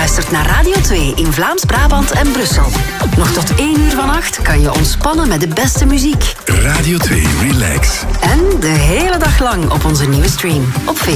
luistert naar Radio 2 in Vlaams-Brabant en Brussel. Nog tot 1 uur vannacht kan je ontspannen met de beste muziek. Radio 2 Relax. En de hele dag lang op onze nieuwe stream op Facebook.